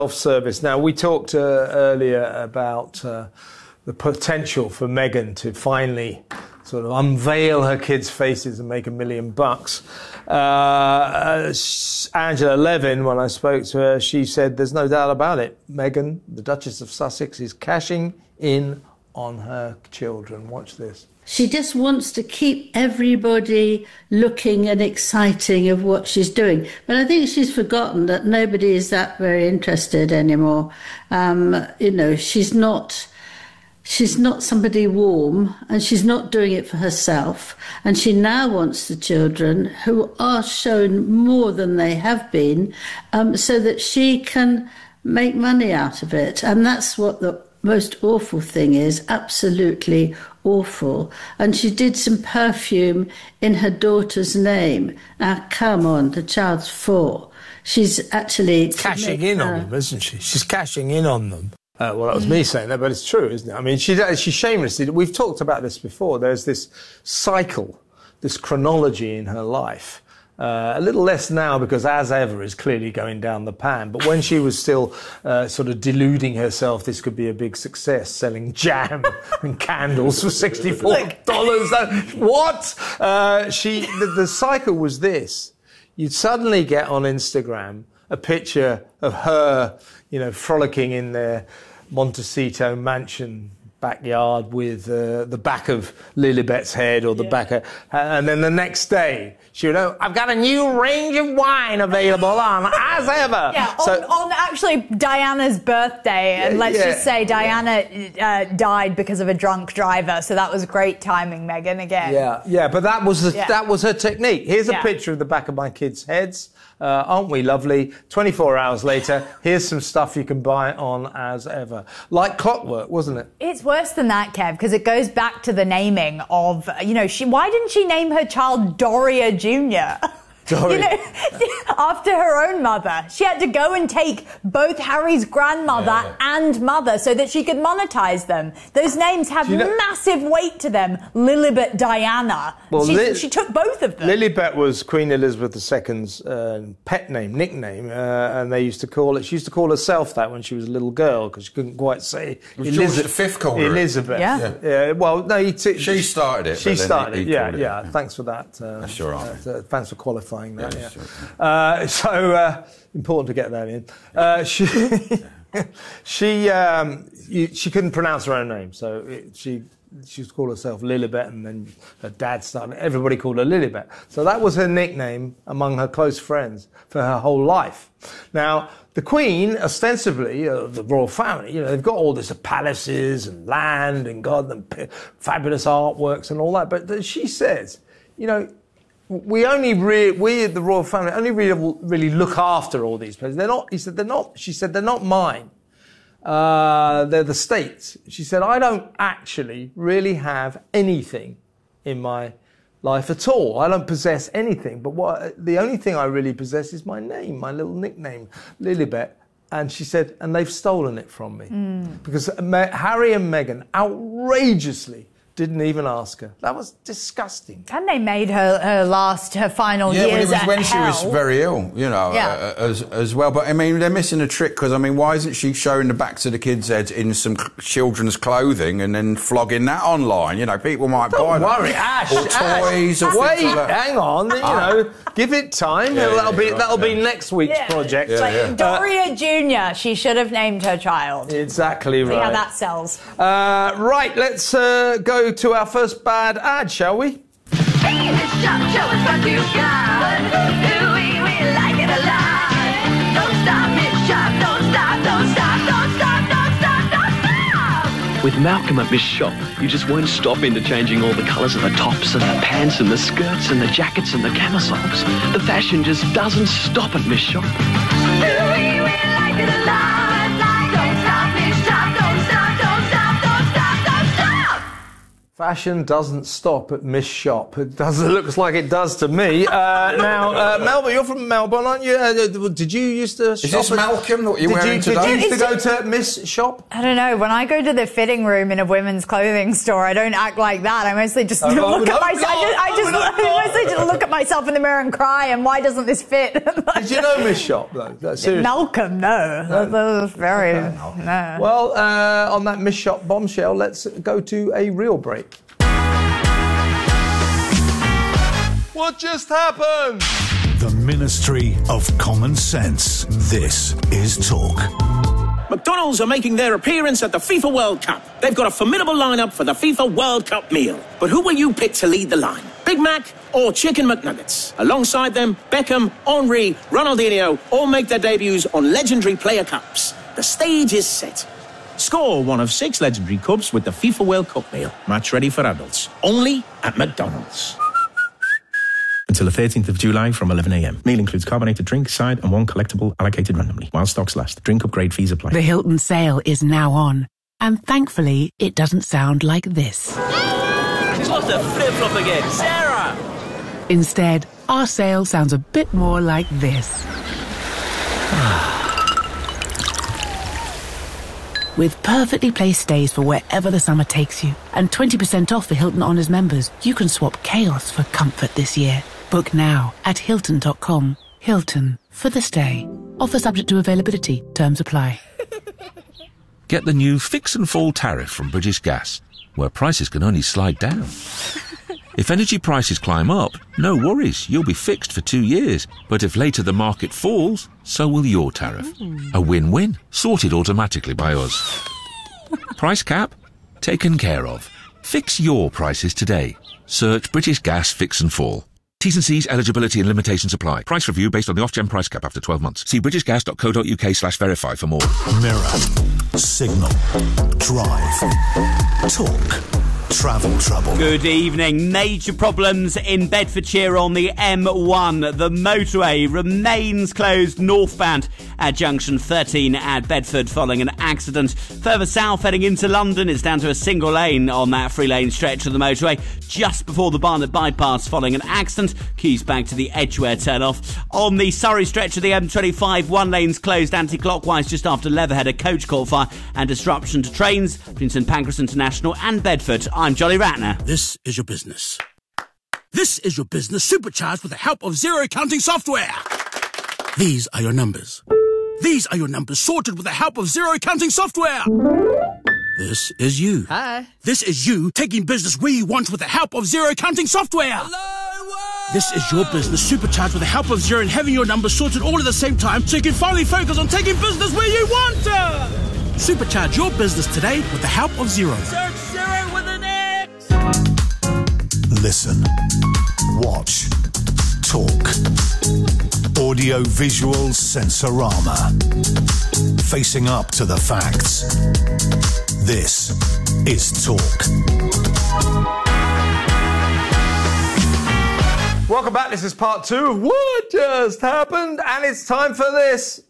Self-service. Now, we talked earlier about the potential for Meghan to finally sort of unveil her kids' faces and make $1 million. Angela Levin, when I spoke to her, she said there's no doubt about it. Meghan, the Duchess of Sussex, is cashing in on her children. Watch this. She just wants to keep everybody looking and exciting of what she's doing. But I think she's forgotten that nobody is that very interested anymore. She's not somebody warm, and she's not doing it for herself. And she now wants the children, who are shown more than they have been, so that she can make money out of it. And that's what the most awful thing is, absolutely awful. And she did some perfume in her daughter's name. Now, come on, the child's 4. She's actually cashing in on them, isn't she? She's cashing in on them. Well, that was me saying that, but it's true, isn't it? I mean, she shamelessly... We've talked about this before. There's this cycle, this chronology in her life. A little less now because As Ever is clearly going down the pan. But when she was still sort of deluding herself, this could be a big success, selling jam and candles for $64. What? The cycle was this. You'd suddenly get on Instagram a picture of her, frolicking in their Montecito mansion backyard with the back of Lilibet's head or the back of... And then the next day, she would know, I've got a new range of wine available on As Ever. Yeah, on actually Diana's birthday. And let's just say Diana died because of a drunk driver. So that was great timing, Meghan, again. Yeah, but that was her technique. Here's a picture of the back of my kids' heads. Aren't we lovely? 24 hours later, here's some stuff you can buy on As Ever. Like clockwork, wasn't it? It's worse than that, Kev, because it goes back to the naming of, why didn't she name her child Doria Jr.? After her own mother. She had to go and take both Harry's grandmother and mother so that she could monetize them. Those names have massive weight to them. Lilibet, Diana. Well, she took both of them. Lilibet was Queen Elizabeth II's pet name, nickname, and she used to call herself that when she was a little girl because she couldn't quite say Elizabeth. George V called her Elizabeth. Yeah. Well, no, she started it. She started it. Yeah. Thanks for that. That's all right. Thanks for qualifying that. Sure. Important to get that in. She couldn't pronounce her own name, so she used to call herself Lilibet, and then her dad started. Everybody called her Lilibet, so that was her nickname among her close friends for her whole life. Now, the Queen, ostensibly, the royal family, they've got all this palaces and land and fabulous artworks and all that, but she says, we the royal family only really look after all these places. She said they're not mine. They're the state's. She said, I don't actually really have anything in my life at all. I don't possess anything. But the only thing I really possess is my name, my little nickname, Lilibet. And she said, and they've stolen it from me. Because Harry and Meghan outrageously didn't even ask her. That was disgusting. And they made her final years when she was very ill, as well. But, I mean, they're missing a trick because, why isn't she showing the backs of the kids' heads in some children's clothing and then flogging that online? People might buy that. Don't worry, Ash. Or toys. Or wait, hang on. Give it time. That'll be next week's project. Doria Jr., she should have named her child. Exactly right. See how that sells. Right, let's go to our first bad ad, shall we? Hey, Miss Shop, show us what you got. We like it a lot. Don't stop, Miss Shop, don't stop, don't stop, don't stop, don't stop, don't stop. With Malcolm at Miss Shop, you just won't stop interchanging all the colours of the tops and the pants and the skirts and the jackets and the camisoles. The fashion just doesn't stop at Miss Shop. We like it a lot. Don't stop, Miss Shop, don't stop, don't stop, don't stop, don't stop. Fashion doesn't stop at Miss Shop. It looks like it does to me. Now, Melbourne, you're from Melbourne, aren't you? Did you used to shop? Is this Malcolm that you're wearing today? Did you used to go to Miss Shop? I don't know. When I go to the fitting room in a women's clothing store, I don't act like that. I mostly just look at myself. I mostly just look at myself in the mirror and cry. And why doesn't this fit? Did you know Miss Shop though? Malcolm, no. That was very no. Well, on that Miss Shop bombshell, let's go to a real break. What just happened? The Ministry of Common Sense. This is Talk. McDonald's are making their appearance at the FIFA World Cup. They've got a formidable lineup for the FIFA World Cup meal. But who will you pick to lead the line? Big Mac or Chicken McNuggets? Alongside them, Beckham, Henry, Ronaldinho all make their debuts on legendary player cups. The stage is set. Score one of 6 legendary cups with the FIFA World Cup meal. Match ready for adults. Only at McDonald's. Until the 13th of July from 11 a.m. Meal includes carbonated drink, side and one collectible allocated randomly. While stocks last. Drink upgrade fees apply. The Hilton sale is now on. And thankfully, it doesn't sound like this. She's lost her flip-flop again. Sarah! Instead, our sale sounds a bit more like this. With perfectly placed stays for wherever the summer takes you, and 20% off for Hilton Honors members, you can swap chaos for comfort this year. Book now at Hilton.com. Hilton, for the stay. Offer subject to availability. Terms apply. Get the new Fix and Fall tariff from British Gas, where prices can only slide down. If energy prices climb up, no worries, you'll be fixed for 2 years. But if later the market falls, so will your tariff. A win-win, sorted automatically by us. Price cap? Taken care of. Fix your prices today. Search British Gas Fix and Fall. T's and C's, eligibility and limitations apply. Price review based on the Ofgem price cap after 12 months. See britishgas.co.uk/verify for more. Mirror, Signal, Drive, Talk, Travel Trouble. Good evening. Major problems in Bedfordshire on the M1. The motorway remains closed northbound at junction 13 at Bedford following an accident. Further south heading into London, it's down to a single lane on that 3-lane stretch of the motorway just before the Barnet bypass following an accident. Keys back to the Edgware turn-off. On the Surrey stretch of the M25, 1 lane's closed anti-clockwise just after Leatherhead. A coach caught fire and disruption to trains between St Pancras International and Bedford. I'm Jolly Ratner. This is your business. This is your business supercharged with the help of zero counting software. These are your numbers. These are your numbers sorted with the help of zero counting software. This is you. Hi. This is you taking business where you want with the help of zero counting software. Hello, world. This is your business supercharged with the help of zero and having your numbers sorted all at the same time so you can finally focus on taking business where you want to. Supercharge your business today with the help of zero. Search zero with an X. Listen, watch, talk. Audio-visual sensorama. Facing up to the facts. This is Talk. Welcome back. This is part 2 of What Just Happened, and it's time for this.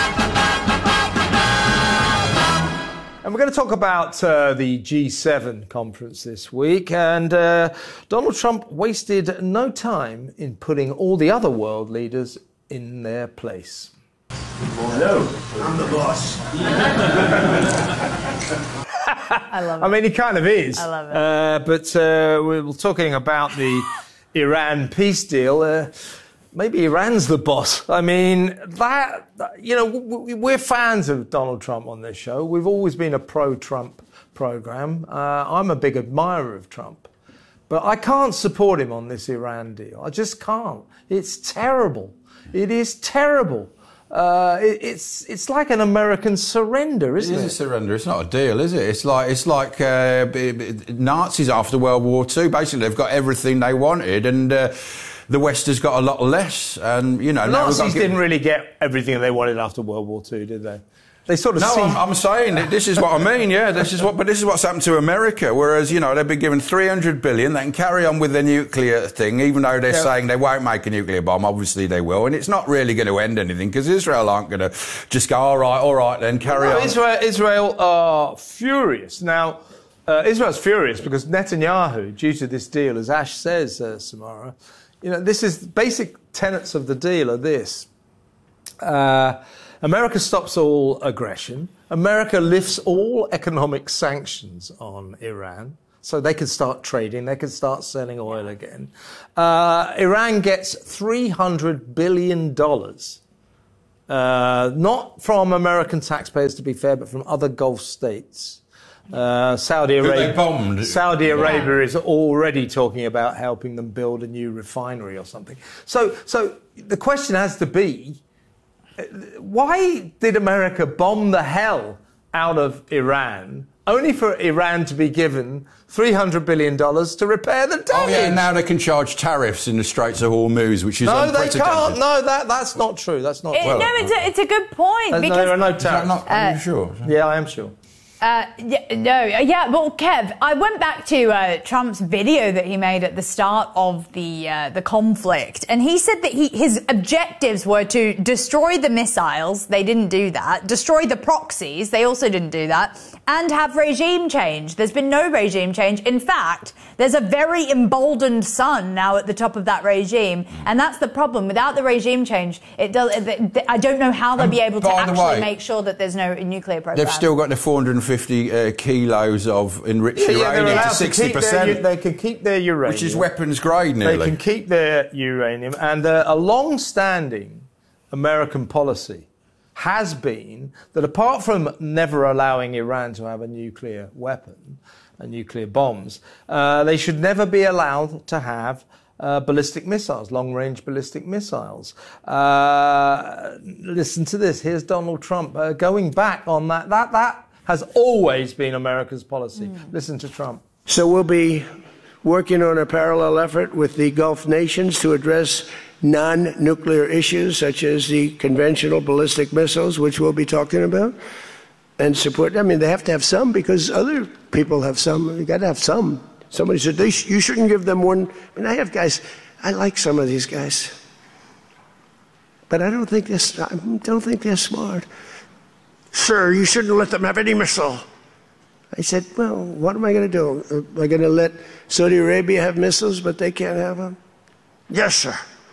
And we're going to talk about the G7 conference this week, and Donald Trump wasted no time in putting all the other world leaders in their place. Hello, I'm the boss. I love it. I mean, he kind of is. I love it. But we were talking about the Iran peace deal. Maybe Iran's the boss. I mean, we're fans of Donald Trump on this show. We've always been a pro-Trump program. I'm a big admirer of Trump. But I can't support him on this Iran deal. I just can't. It's terrible. It is terrible. It's like an American surrender, isn't it? It is a surrender. It's not a deal, is it? It's like Nazis after World War II. Basically, they've got everything they wanted, and the West has got a lot less. And the Nazis didn't really get everything they wanted after World War II, did they? They sort of. No, I'm saying that this is what I mean. Yeah, this is what's happened to America. Whereas they've been given $300 billion, they can carry on with their nuclear thing, even though they're saying they won't make a nuclear bomb. Obviously they will, and it's not really going to end anything because Israel aren't going to just go all right, then carry on. Israel are furious now. Israel's furious because Netanyahu, due to this deal, as Ash says, Samara, this is basic tenets of the deal are this. America stops all aggression. America lifts all economic sanctions on Iran so they can start trading, they can start selling oil again. Iran gets $300 billion, not from American taxpayers, to be fair, but from other Gulf states. Saudi Arabia, they bombed. Saudi Arabia is already talking about helping them build a new refinery or something. So the question has to be, why did America bomb the hell out of Iran only for Iran to be given $300 billion to repair the damage? Oh, yeah, now they can charge tariffs in the Straits of Hormuz, which is unprecedented. They can't. No, that's not true. That's not true. It's a good point. Because there are no tariffs. Are you sure? Yeah, I am sure. Well, Kev, I went back to Trump's video that he made at the start of the conflict, and he said that his objectives were to destroy the missiles. They didn't do that. Destroy the proxies. They also didn't do that. And have regime change. There's been no regime change. In fact, there's a very emboldened son now at the top of that regime, and that's the problem. Without the regime change, I don't know how they'll be able to actually make sure that there's no nuclear program. They've still got the 450 kilos of enriched uranium to 60%. They can keep their uranium. Which is weapons grade, nearly. They can keep their uranium. And a long-standing American policy has been that apart from never allowing Iran to have a nuclear weapon, nuclear bombs, they should never be allowed to have ballistic missiles, long-range ballistic missiles. Listen to this. Here's Donald Trump going back on that. That has always been America's policy. Listen to Trump. So we'll be working on a parallel effort with the Gulf nations to address non-nuclear issues such as the conventional ballistic missiles, which we'll be talking about, and support. I mean, they have to have some because other people have some. You got to have some. Somebody said you shouldn't give them one. I mean, I have guys. I like some of these guys, but I don't think they're smart. Sir, you shouldn't let them have any missile. I said, well, what am I going to do? Am I going to let Saudi Arabia have missiles, but they can't have them? Yes, sir.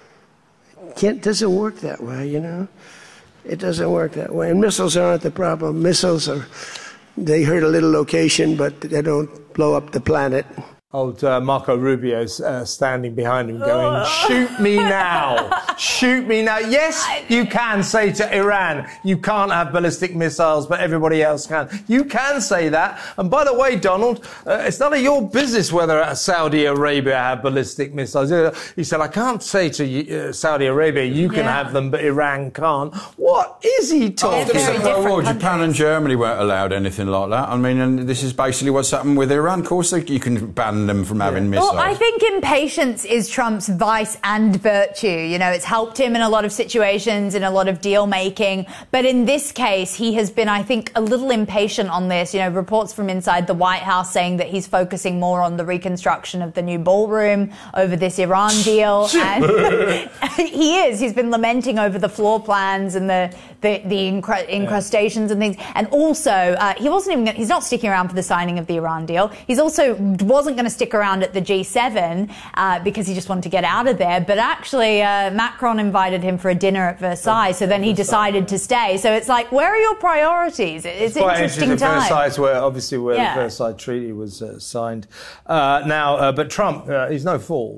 Doesn't work that way, It doesn't work that way. And missiles aren't the problem. Missiles they hurt a little location, but they don't blow up the planet. Old Marco Rubio's standing behind him going, shoot me now, shoot me now. Yes, you can say to Iran, you can't have ballistic missiles, but everybody else can. You can say that. And by the way, Donald, it's none of your business whether Saudi Arabia have ballistic missiles. He said, I can't say to Saudi Arabia, you can have them, but Iran can't. What is he talking about? After the Cold War, Japan and Germany weren't allowed anything like that. I mean, and this is basically what's happened with Iran. Of course, you can ban them from having missiles. Well, I think impatience is Trump's vice and virtue. It's helped him in a lot of situations, in a lot of deal making. But in this case, he has been, I think, a little impatient on this. Reports from inside the White House saying that he's focusing more on the reconstruction of the new ballroom over this Iran deal. And he is. He's been lamenting over the floor plans and the incrustations and things. And also, he's not sticking around for the signing of the Iran deal. He's also wasn't going to stick around at the G7 because he just wanted to get out of there. But actually, Macron invited him for a dinner at Versailles, so then he decided to stay. So it's like, where are your priorities? It's an interesting time. Versailles, where the Versailles Treaty was signed. But Trump, he's no fool.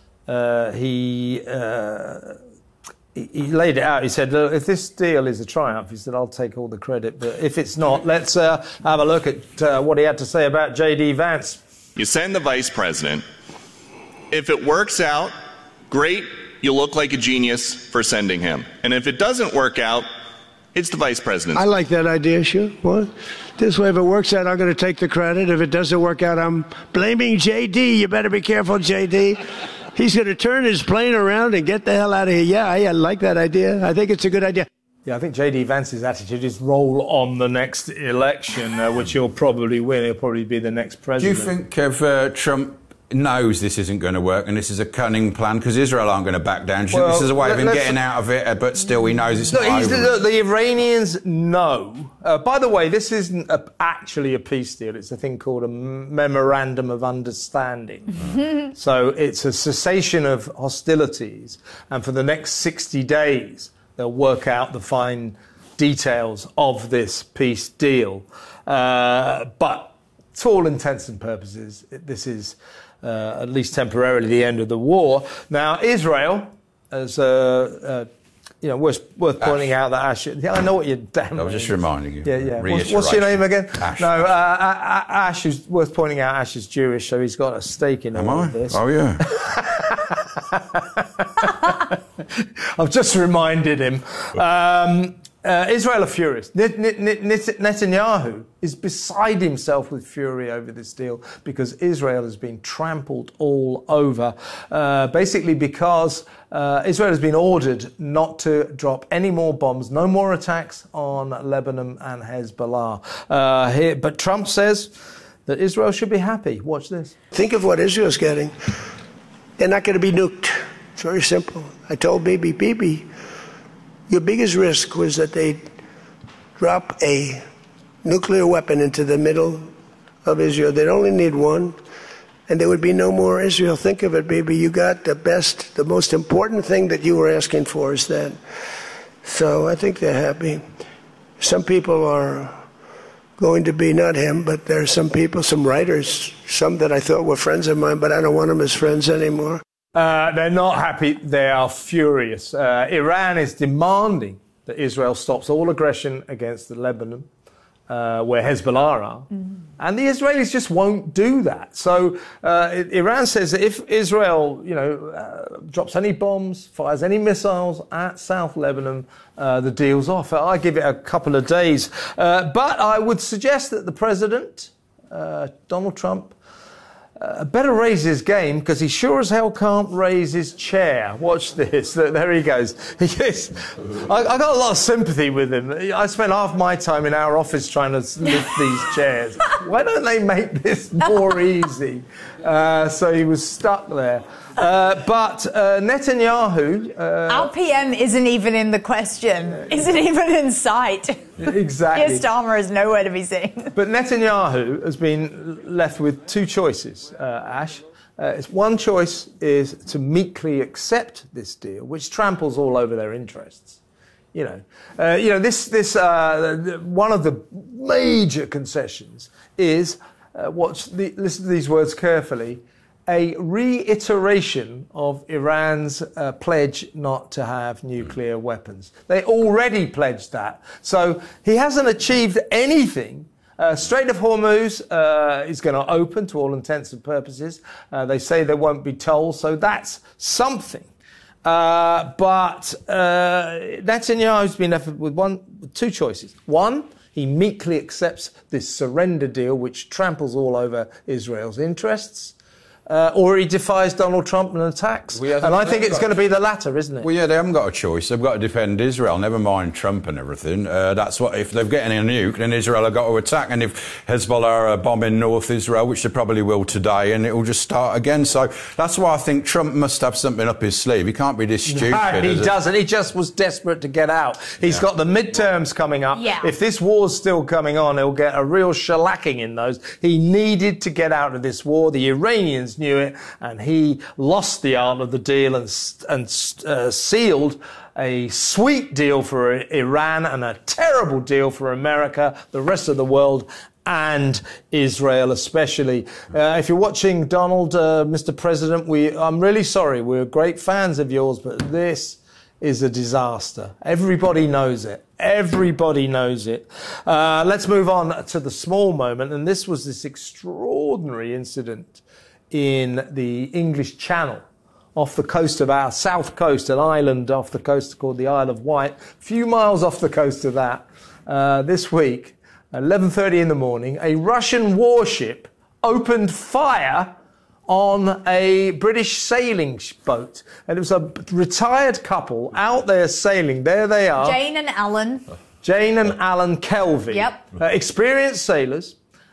He laid it out. He said, look, if this deal is a triumph, he said, I'll take all the credit. But if it's not, let's have a look at what he had to say about J.D. Vance. You send the vice president. If it works out, great, you'll look like a genius for sending him. And if it doesn't work out, it's the vice president. I like that idea, sure. What? This way, if it works out, I'm going to take the credit. If it doesn't work out, I'm blaming J.D. You better be careful, J.D. He's going to turn his plane around and get the hell out of here. Yeah, I like that idea. I think it's a good idea. Yeah, I think J.D. Vance's attitude is roll on the next election, which he'll probably win. He'll probably be the next president. Do you think Trump knows this isn't going to work, and this is a cunning plan because Israel aren't going to back down. This is a way of him getting out of it, but still he knows it's not over. The Iranians know. By the way, this isn't actually a peace deal. It's a thing called a Memorandum of Understanding. So it's a cessation of hostilities, and for the next 60 days they'll work out the fine details of this peace deal. But to all intents and purposes, this is at least temporarily the end of the war. Now, Israel, as worth pointing out that Ash. Yeah, I know what you're damn. I was just reminding you. Yeah. What's your name again? Ash. No, Ash is worth pointing out. Ash is Jewish, so he's got a stake in all of this. Oh yeah. I've just reminded him. Israel are furious. Netanyahu is beside himself with fury over this deal because Israel has been trampled all over, basically because Israel has been ordered not to drop any more bombs, no more attacks on Lebanon and Hezbollah. But Trump says that Israel should be happy. Watch this. Think of what Israel's getting. They're not going to be nuked. It's very simple. I told Bibi, your biggest risk was that they'd drop a nuclear weapon into the middle of Israel. They'd only need one, and there would be no more Israel. Think of it, Bibi. You got the most important thing that you were asking for is that. So I think they're happy. Some people are going to be, not him, but there are some people, some writers, some that I thought were friends of mine, but I don't want them as friends anymore. They're not happy. They are furious. Iran is demanding that Israel stops all aggression against Lebanon, where Hezbollah are. And the Israelis just won't do that. So Iran says that if Israel, drops any bombs, fires any missiles at South Lebanon, the deal's off. I give it a couple of days. But I would suggest that the president, Donald Trump, better raise his game because he sure as hell can't raise his chair. Watch this. There he goes. I got a lot of sympathy with him. I spent half my time in our office trying to lift these chairs. Why don't they make this more easy? So he was stuck there. But Netanyahu... Our PM isn't even in the question. Isn't even in sight. Exactly. Keir Starmer is nowhere to be seen. But Netanyahu has been left with two choices, Ash. One choice is to meekly accept this deal, which tramples all over their interests. One of the major concessions is, listen to these words carefully, a reiteration of Iran's pledge not to have nuclear weapons. They already pledged that. So he hasn't achieved anything. Strait of Hormuz is going to open to all intents and purposes. They say there won't be tolls, so that's something. But Netanyahu's been left with two choices. One, he meekly accepts this surrender deal, which tramples all over Israel's interests. Or he defies Donald Trump and attacks. And I think it's going to be the latter, isn't it? Well, yeah, they haven't got a choice. They've got to defend Israel, never mind Trump and everything. That's what, if they're getting a nuke, then Israel have got to attack. And if Hezbollah are bombing North Israel, which they probably will today, and it will just start again. So that's why I think Trump must have something up his sleeve. He can't be this stupid. No, he doesn't. He just was desperate to get out. He's got the midterms coming up. Yeah. If this war's still coming on, he'll get a real shellacking in those. He needed to get out of this war. The Iranians knew it, and he lost the art of the deal and sealed a sweet deal for Iran and a terrible deal for America, the rest of the world, and Israel especially. If you're watching Donald, Mr. President, I'm really sorry. We're great fans of yours, but this is a disaster. Everybody knows it. Everybody knows it. Let's move on to the small moment, and this was this extraordinary incident in the English Channel off the coast of our south coast, an island off the coast called the Isle of Wight, a few miles off the coast of that. This week, 11:30 in the morning, a Russian warship opened fire on a British sailing boat. And it was a retired couple out there sailing. There they are. Jane and Alan Kelvin. Yep. Experienced sailors.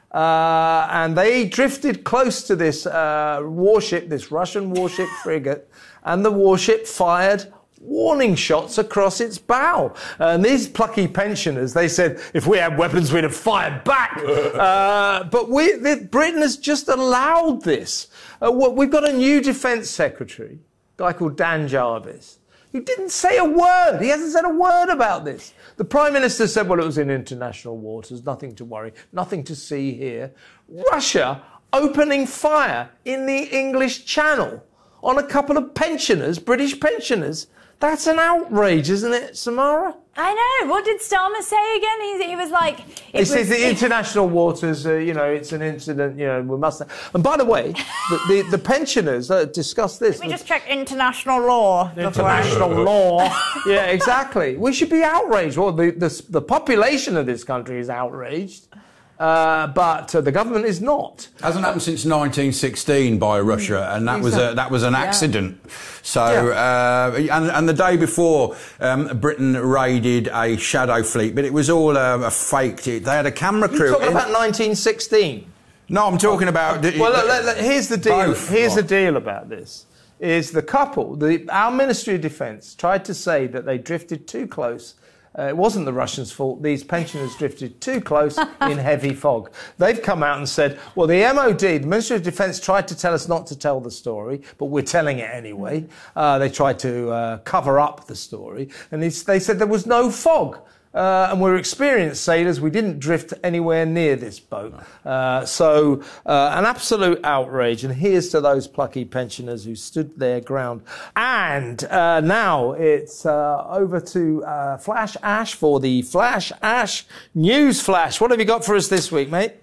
And they drifted close to this warship, this Russian warship frigate, and the warship fired warning shots across its bow. And these plucky pensioners, they said, if we had weapons, we'd have fired back. But Britain has just allowed this. We've got a new defence secretary, a guy called Dan Jarvis, who didn't say a word. He hasn't said a word about this. The Prime Minister said, well, it was in international waters, nothing to worry, nothing to see here. Russia opening fire in the English Channel on a couple of pensioners, British pensioners. That's an outrage, isn't it, Samara? I know. What did Starmer say again? He was like... He says the international waters, it's an incident, we must... And by the way, the pensioners discussed this. Let me just check international law. International law. Yeah, exactly. We should be outraged. Well, the population of this country is outraged. But the government is not. Hasn't happened since 1916 by Russia, and that was an accident. So, and the day before, Britain raided a shadow fleet, but it was all a fake. They had a camera crew. You're talking about 1916? No, I'm talking about. Well, here's the deal. Both. Here's the deal about this: is the couple, our Ministry of Defence tried to say that they drifted too close. It wasn't the Russians' fault. These pensioners drifted too close in heavy fog. They've come out and said, well, the MOD, the Ministry of Defence, tried to tell us not to tell the story, but we're telling it anyway. They tried to cover up the story. And they said there was no fog. And we're experienced sailors. We didn't drift anywhere near this boat. So an absolute outrage. And here's to those plucky pensioners who stood their ground. And now it's over to Flash Ash for the Flash Ash News Flash. What have you got for us this week, mate?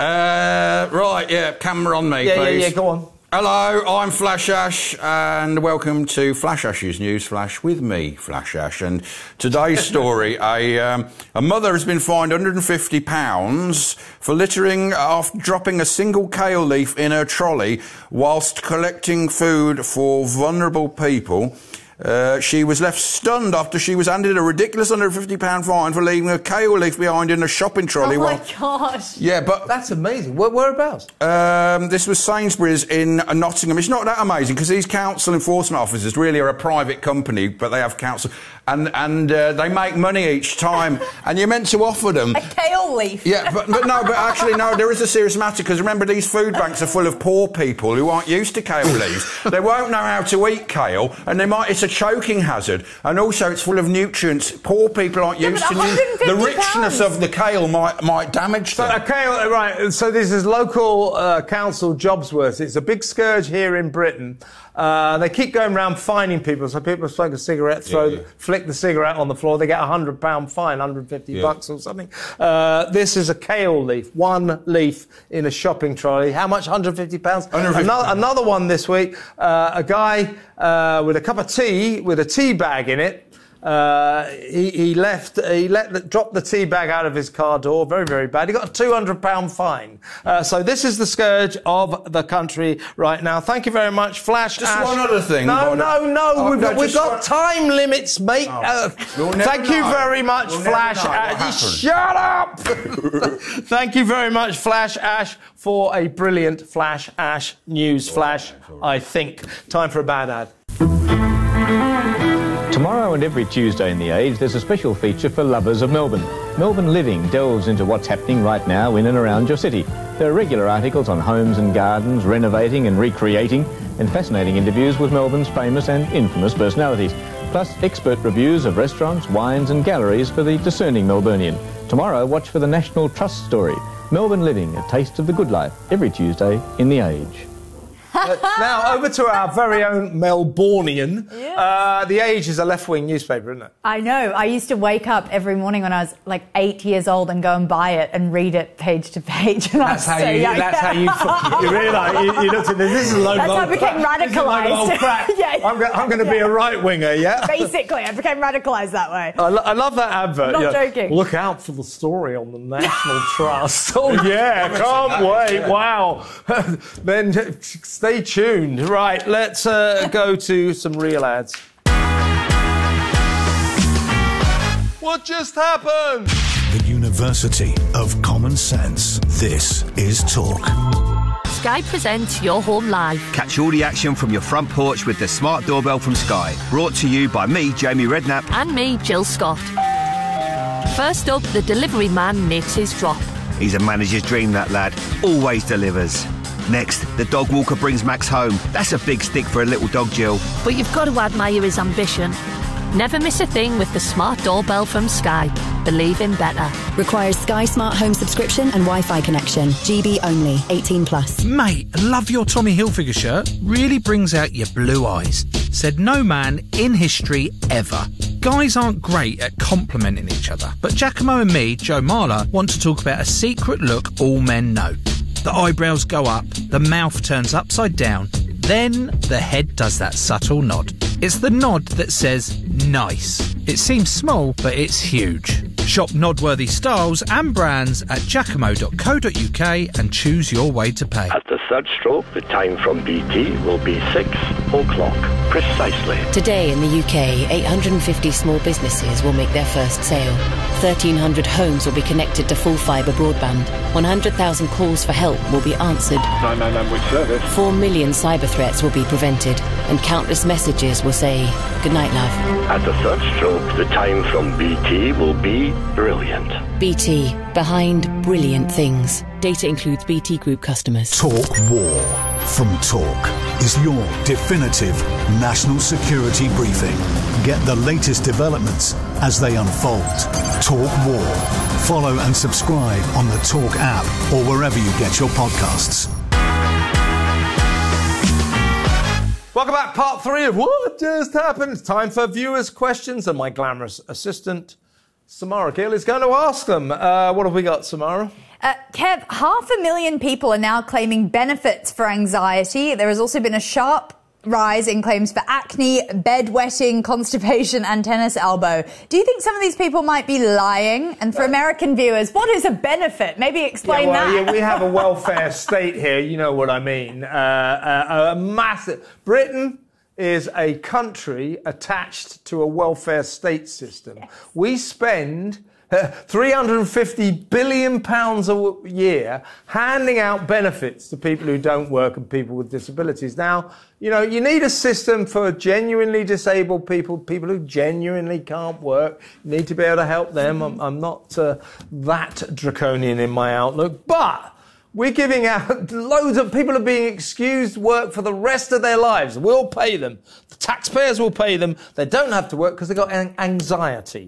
Camera on me, please. Yeah, go on. Hello, I'm Flash Ash, and welcome to Flash Ash's News Flash with me, Flash Ash. And today's story, a mother has been fined £150 for littering after dropping a single kale leaf in her trolley whilst collecting food for vulnerable people. She was left stunned after she was handed a ridiculous £150 fine for leaving a kale leaf behind in a shopping trolley. Oh my gosh! Yeah, but that's amazing. Whereabouts? This was Sainsbury's in Nottingham. It's not that amazing because these council enforcement officers really are a private company, but they have council and they make money each time. And you're meant to offer them a kale leaf. Yeah, but actually no. There is a serious matter because remember these food banks are full of poor people who aren't used to kale leaves. They won't know how to eat kale, and it's a choking hazard, and also it's full of nutrients. Poor people aren't used to the richness of the kale might damage them. So a kale, right? So this is local council Jobsworth. It's a big scourge here in Britain. They keep going around fining people. So people smoke a cigarette, flick the cigarette on the floor, they get a £100 fine, 150 bucks or something. This is a kale leaf, one leaf in a shopping trolley. How much? £150. Another one this week. A guy with a cup of tea with a tea bag in it. He dropped the tea bag out of his car door. Very, very bad. He got a £200 fine. So this is the scourge of the country right now. Thank you very much, Flash. Just Ash. One other thing. No. We've got time limits, mate. Thank you very much, Flash. Shut up! Thank you very much, Flash Ash, for a brilliant Flash Ash News Flash, I think. Time for a bad ad. Tomorrow and every Tuesday in The Age, there's a special feature for lovers of Melbourne. Melbourne Living delves into what's happening right now in and around your city. There are regular articles on homes and gardens, renovating and recreating, and fascinating interviews with Melbourne's famous and infamous personalities. Plus, expert reviews of restaurants, wines and galleries for the discerning Melburnian. Tomorrow, watch for the National Trust story. Melbourne Living, a taste of the good life, every Tuesday in The Age. Now, over to our very own Melbornian. The Age is a left-wing newspaper, isn't it? I know. I used to wake up every morning when I was like 8 years old and go and buy it and read it page to page. And that's how you realise. You looked at this. This is a load of old crap. That's how I became radicalised. Yeah. I'm going to be a right-winger, yeah? Basically, I became radicalised that way. I love that advert. Not joking. Look out for the story on the National Trust. Oh, yeah, can't wait. Wow. Then stay tuned. Right, let's go to some real ads. What just happened? The University of Common Sense. This is Talk. Sky presents Your Home Live. Catch all the action from your front porch with the smart doorbell from Sky. Brought to you by me, Jamie Redknapp. And me, Jill Scott. First up, the delivery man makes his drop. He's a manager's dream, that lad. Always delivers. Next, the dog walker brings Max home. That's a big stick for a little dog, Jill. But you've got to admire his ambition. Never miss a thing with the smart doorbell from Sky. Believe in better. Requires Sky Smart Home subscription and Wi-Fi connection. GB only. 18+. Mate, love your Tommy Hilfiger shirt. Really brings out your blue eyes. Said no man in history ever. Guys aren't great at complimenting each other, but Giacomo and me, Joe Marler, want to talk about a secret look all men know. The eyebrows go up, the mouth turns upside down, then the head does that subtle nod. It's the nod that says nice. It seems small, but it's huge. Shop nod-worthy styles and brands at giacomo.co.uk and choose your way to pay. At the third stroke, the time from BT will be 6 o'clock, precisely. Today in the UK, 850 small businesses will make their first sale. 1,300 homes will be connected to full fibre broadband. 100,000 calls for help will be answered. 999 which service? 4 million cyber threats will be prevented. And countless messages will say, "Good night, love." At the third stroke, the time from BT will be brilliant. BT, behind brilliant things. Data includes BT Group customers. Talk War from Talk is your definitive national security briefing. Get the latest developments as they unfold. Talk War. Follow and subscribe on the Talk app or wherever you get your podcasts. Welcome back, part 3 of What Just Happened. It's time for viewers' questions, and my glamorous assistant, Samara Gill, is going to ask them. What have we got, Samara? Kev, 500,000 people are now claiming benefits for anxiety. There has also been a sharp rise in claims for acne, bedwetting, constipation and tennis elbow. Do you think some of these people might be lying? And for American viewers, what is a benefit? Maybe explain that. Yeah, we have a welfare state here, you know what I mean. A massive... Britain is a country attached to a welfare state system. Yes. We spend £350 billion a year handing out benefits to people who don't work and people with disabilities. Now, you know, you need a system for genuinely disabled people, people who genuinely can't work. You need to be able to help them. I'm not that draconian in my outlook, but we're giving out loads of people are being excused work for the rest of their lives. We'll pay them. The taxpayers will pay them. They don't have to work because they've got anxiety.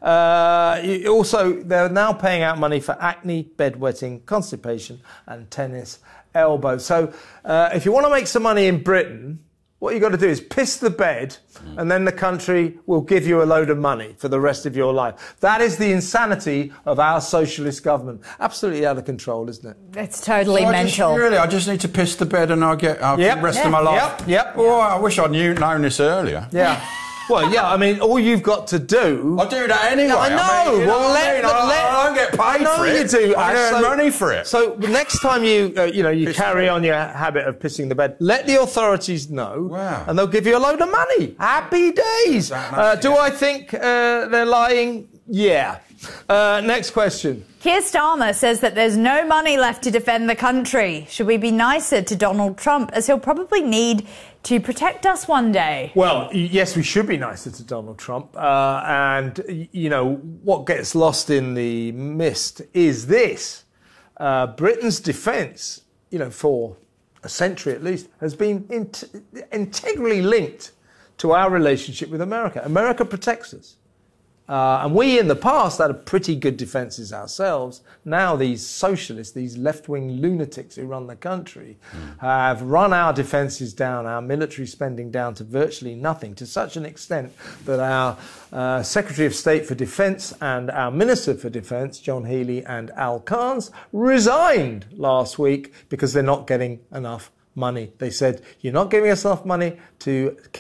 Also, they're now paying out money for acne, bedwetting, constipation and tennis elbow. So if you want to make some money in Britain, what you've got to do is piss the bed and then the country will give you a load of money for the rest of your life. That is the insanity of our socialist government. Absolutely out of control, isn't it? It's totally mental. I just need to piss the bed and I'll get the rest of my life. Yep. Oh, I wish I'd known this earlier. Yeah. Well, yeah, I mean, all you've got to do... I'll do that anyway. I know. I don't get paid for it. You do. I earn money for it. So next time you carry on your habit of pissing the bed, let the authorities know, and they'll give you a load of money. Happy days. Do I think they're lying? Yeah. Next question. Keir Starmer says that there's no money left to defend the country. Should we be nicer to Donald Trump, as he'll probably need to protect us one day? Well, yes, we should be nicer to Donald Trump. And, you know, what gets lost in the mist is this. Britain's defence, you know, for a century at least, has been integrally linked to our relationship with America. America protects us. And we, in the past, had pretty good defences ourselves. Now these socialists, these left-wing lunatics who run the country, have run our defences down, our military spending down to virtually nothing, to such an extent that our Secretary of State for Defence and our Minister for Defence, John Healey and Al Carnes, resigned last week because they're not getting enough money. They said, you're not giving us enough money to keep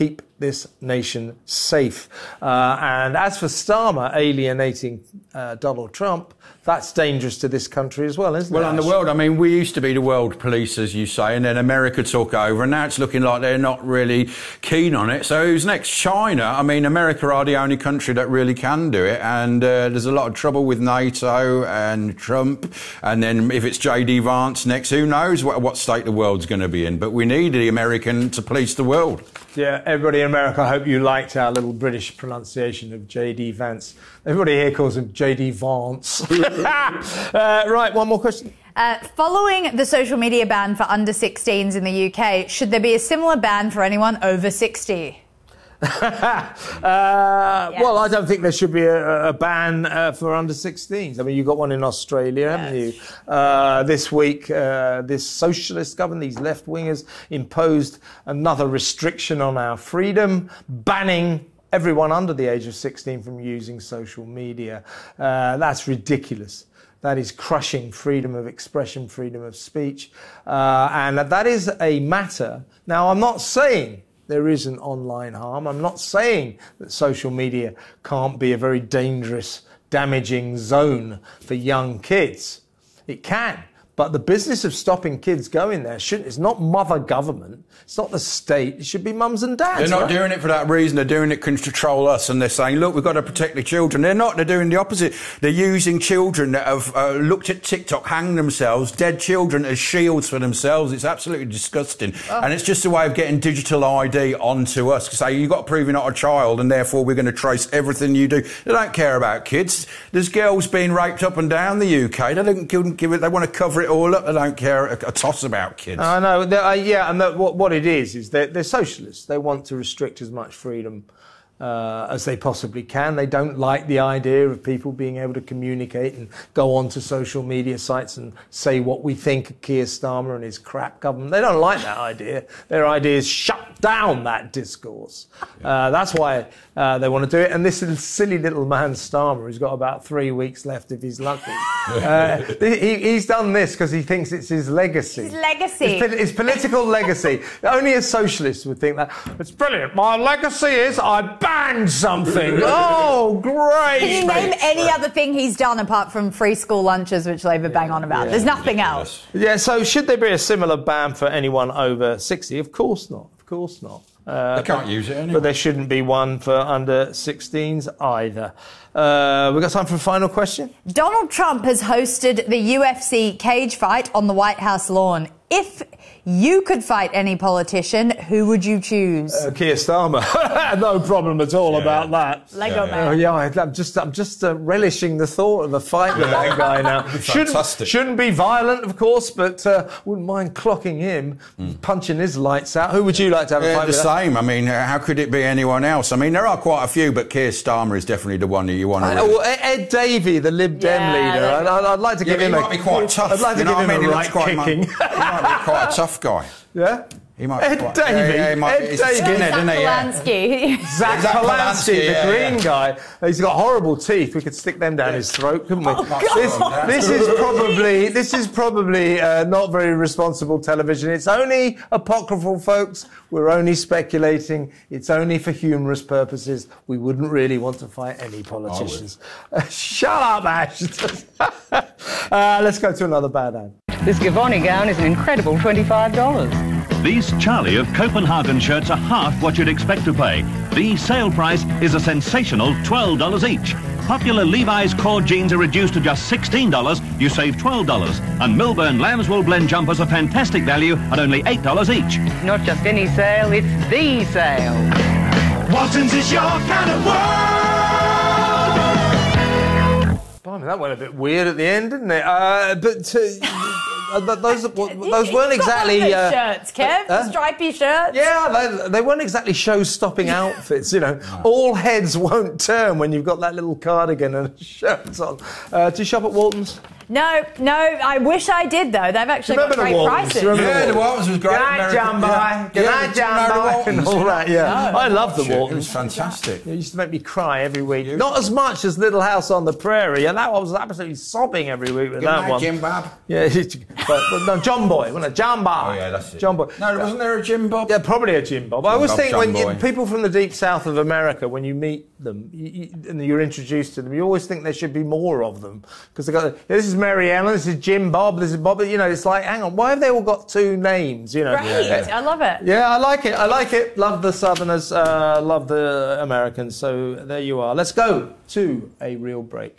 this nation safe. And as for Starmer alienating Donald Trump, that's dangerous to this country as well, isn't it? Well, and the world, I mean, we used to be the world police, as you say, and then America took over, and now it's looking like they're not really keen on it. So who's next? China? I mean, America are the only country that really can do it, and there's a lot of trouble with NATO and Trump, and then if it's J.D. Vance next, who knows what state the world's going to be in. But we need the American to police the world. Yeah, everybody in America, I hope you liked our little British pronunciation of J.D. Vance. Everybody here calls him J.D. Vance. Right, one more question. Following the social media ban for under 16s in the UK, should there be a similar ban for anyone over 60? Well, I don't think there should be a ban for under 16s. I mean, you've got one in Australia, haven't you? This week, this socialist government, these left-wingers, imposed another restriction on our freedom, banning everyone under the age of 16 from using social media. That's ridiculous. That is crushing freedom of expression, freedom of speech. And that is a matter. Now, I'm not saying there isn't online harm. I'm not saying that social media can't be a very dangerous, damaging zone for young kids. It can. But the business of stopping kids going there it's not mother government. It's not the state. It should be mums and dads. They're not doing it for that reason. They're doing it to control us, and they're saying, look, we've got to protect the children. They're not. They're doing the opposite. They're using children that have looked at TikTok, hanged themselves, dead children as shields for themselves. It's absolutely disgusting. Oh. And it's just a way of getting digital ID onto us. To say, you've got to prove you're not a child, and therefore we're going to trace everything you do. They don't care about kids. There's girls being raped up and down the UK. They don't give it. They want to cover it all up. They don't care a toss about kids. I know. Yeah, and what it is they're socialists. They want to restrict as much freedom as they possibly can. They don't like the idea of people being able to communicate and go onto social media sites and say what we think of Keir Starmer and his crap government. They don't like that idea. Their idea is shut down that discourse. That's why they want to do it. And this silly little man Starmer, who's got about 3 weeks left if he's lucky, he's done this because he thinks it's his legacy. His legacy. His political legacy. Only a socialist would think that. It's brilliant. My legacy is I banned something. Oh, great. Can you name any other thing he's done apart from free school lunches, which Labour bang on about? There's nothing else. Yeah, so should there be a similar ban for anyone over 60? Of course not. Of course not. They can't use it anyway. But there shouldn't be one for under 16s either. We've got time for a final question? Donald Trump has hosted the UFC cage fight on the White House lawn. If you could fight any politician, who would you choose? Keir Starmer. No problem at all about that. Lego man. I'm just relishing the thought of a fight with that guy now. Shouldn't be violent, of course, but wouldn't mind clocking him, punching his lights out. Who would you like to have a fight with? The same. I mean, how could it be anyone else? I mean, there are quite a few, but Keir Starmer is definitely the one that you want to... Ed Davey, the Lib Dem leader. I'd like to give him he might be quite tough. I'd like to give him a right kicking. He might be quite a tough guy. Yeah? He might Ed Davey. He's a skinhead, isn't he? Polanski. Zach Polanski, the green guy. He's got horrible teeth. We could stick them down his throat, couldn't we? This is probably not very responsible television. It's only apocryphal, folks. We're only speculating. It's only for humorous purposes. We wouldn't really want to fight any politicians. Shut up, Ash. Let's go to another bad ad. This Givoni gown is an incredible $25. These Charlie of Copenhagen shirts are half what you'd expect to pay. The sale price is a sensational $12 each. Popular Levi's cord jeans are reduced to just $16. You save $12. And Milburn Lambswool blend jumpers are fantastic value at only $8 each. Not just any sale, it's the sale. Walton's is your kind of world. Blimey, that went a bit weird at the end, didn't it? Those weren't exactly shirts, Kev. Stripy shirts. Yeah, they weren't exactly show-stopping outfits. You know, all heads won't turn when you've got that little cardigan and shirt on. Do you shop at Walton's? No. I wish I did though. They've actually got great prices. Yeah, the Waltons was great. Good night, John Boy. Good night, John Boy. And all that. Yeah, I love the Waltons. It was fantastic. It used to make me cry every week. Not as much as Little House on the Prairie. And that one was absolutely sobbing every week with that one. Jim Bob. Yeah. but no, John Boy. Wasn't it? John Boy. Oh, yeah, that's it. John Boy. No, wasn't there a Jim Bob? Yeah, probably a Jim Bob. I always Bob, think John when Boy. people from the deep south of America, when you meet them and you're introduced to them, you always think there should be more of them. Because they got, this is Mary Ellen, this is Jim Bob, this is Bob. You know, it's like, hang on, why have they all got two names? You know, Right, I love it. Yeah, I like it. Love the Southerners, love the Americans. So there you are. Let's go to a real break.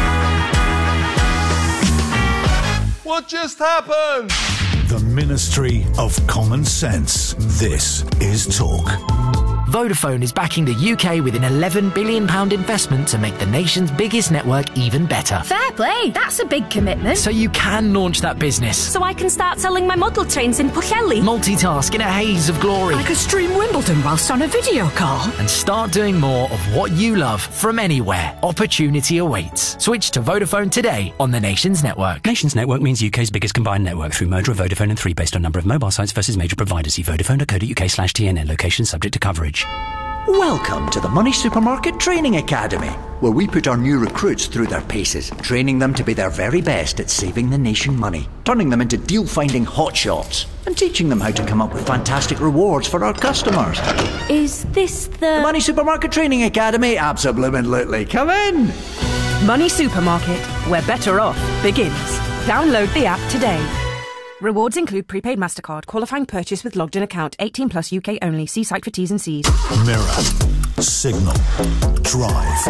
What just happened? The Ministry of Common Sense. This is Talk. Vodafone is backing the UK with an £11 billion investment to make the nation's biggest network even better. Fair play, that's a big commitment. So you can launch that business. So I can start selling my model trains in Pwllheli. Multitask in a haze of glory. I could stream Wimbledon whilst on a video call. And start doing more of what you love from anywhere. Opportunity awaits. Switch to Vodafone today on the nation's network. Nation's network means UK's biggest combined network through merger of Vodafone and 3 based on number of mobile sites versus major providers. See vodafone.co.uk/TNN. Location subject to coverage. Welcome to the Money Supermarket Training Academy, where we put our new recruits through their paces, training them to be their very best at saving the nation money, turning them into deal-finding hotshots, and teaching them how to come up with fantastic rewards for our customers. Is this the Money Supermarket Training Academy? Absolutely. Come in! Money Supermarket, where better off begins. Download the app today. Rewards include prepaid MasterCard, qualifying purchase with logged-in account, 18 plus UK only. See site for T's and C's. Mirror, Signal, Drive,